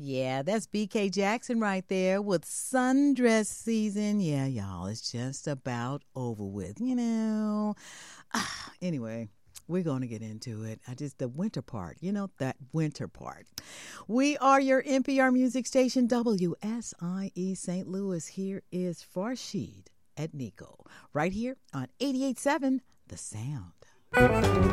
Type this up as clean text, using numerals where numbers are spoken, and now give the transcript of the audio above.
Yeah, that's BK Jackson right there with sundress season. Yeah, y'all, it's just about over with, Anyway, we're going to get into it. The winter part, that winter part. We are your NPR music station, WSIE St. Louis. Here is Farshid at Nico, right here on 88.7 The Sound.